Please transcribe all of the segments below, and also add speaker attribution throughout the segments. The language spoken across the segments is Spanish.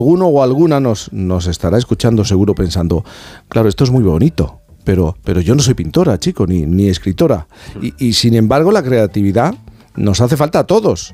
Speaker 1: Uno o alguna nos estará escuchando seguro pensando, claro, esto es muy bonito, pero yo no soy pintora, chico, ni escritora. Y sin embargo, la creatividad nos hace falta a todos.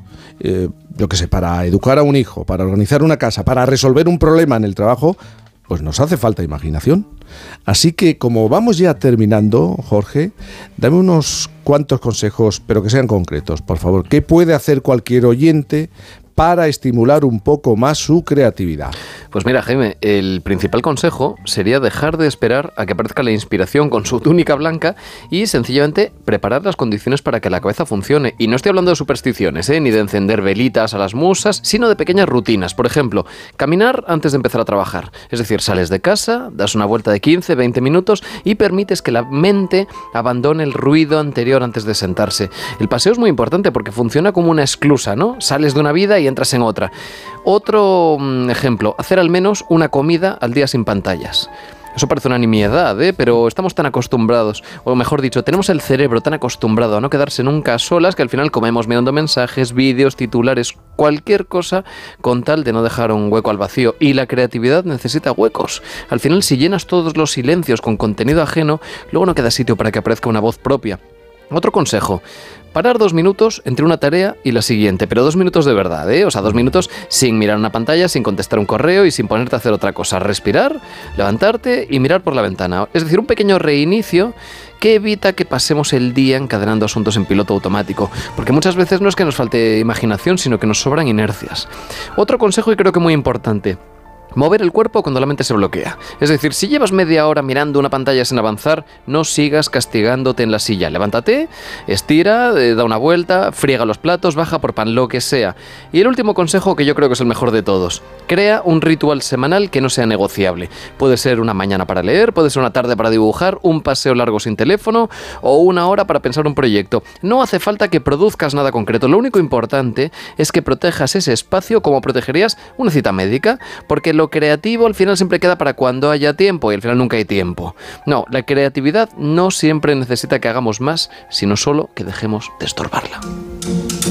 Speaker 1: Yo qué sé, para educar a un hijo, para organizar una casa, para resolver un problema en el trabajo, pues nos hace falta imaginación. Así que, como vamos ya terminando, Jorge, dame unos cuantos consejos, pero que sean concretos, por favor. ¿Qué puede hacer cualquier oyente para estimular un poco más su creatividad?
Speaker 2: Pues mira, Jaime, el principal consejo sería dejar de esperar a que aparezca la inspiración con su túnica blanca y sencillamente preparar las condiciones para que la cabeza funcione. Y no estoy hablando de supersticiones, ni de encender velitas a las musas, sino de pequeñas rutinas. Por ejemplo, caminar antes de empezar a trabajar. Es decir, sales de casa, das una vuelta de 15, 20 minutos y permites que la mente abandone el ruido anterior antes de sentarse. El paseo es muy importante porque funciona como una esclusa, ¿no? Sales de una vida y entras en otra. Otro ejemplo, hacer al menos una comida al día sin pantallas. Eso parece una nimiedad, pero estamos tan acostumbrados, o mejor dicho, tenemos el cerebro tan acostumbrado a no quedarse nunca a solas que al final comemos mirando mensajes, vídeos, titulares, cualquier cosa con tal de no dejar un hueco al vacío. Y la creatividad necesita huecos. Al final, si llenas todos los silencios con contenido ajeno, luego no queda sitio para que aparezca una voz propia. Otro consejo, parar 2 minutos entre una tarea y la siguiente, pero 2 minutos de verdad, O sea, 2 minutos sin mirar una pantalla, sin contestar un correo y sin ponerte a hacer otra cosa. Respirar, levantarte y mirar por la ventana. Es decir, un pequeño reinicio que evita que pasemos el día encadenando asuntos en piloto automático, porque muchas veces no es que nos falte imaginación, sino que nos sobran inercias. Otro consejo, y creo que muy importante, mover el cuerpo cuando la mente se bloquea. Es decir, si llevas media hora mirando una pantalla sin avanzar, no sigas castigándote en la silla. Levántate, estira, da una vuelta, friega los platos, baja por pan, lo que sea. Y el último consejo, que yo creo que es el mejor de todos: crea un ritual semanal que no sea negociable. Puede ser una mañana para leer, puede ser una tarde para dibujar, un paseo largo sin teléfono o una hora para pensar un proyecto. No hace falta que produzcas nada concreto. Lo único importante es que protejas ese espacio como protegerías una cita médica, porque lo creativo al final siempre queda para cuando haya tiempo y al final nunca hay tiempo. No, la creatividad no siempre necesita que hagamos más, sino solo que dejemos de estorbarla.